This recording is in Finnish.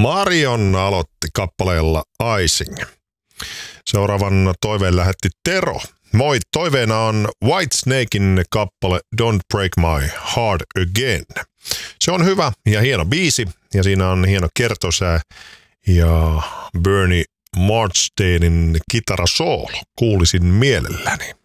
Marion aloitti kappaleella Icing. Seuraavan toiveen lähetti Tero. Moi, toiveena on Whitesnakein kappale Don't Break My Heart Again. Se on hyvä ja hieno biisi ja siinä on hieno kertosää ja Bernie Marsteinin kitarasoolo. Kuulisin mielelläni.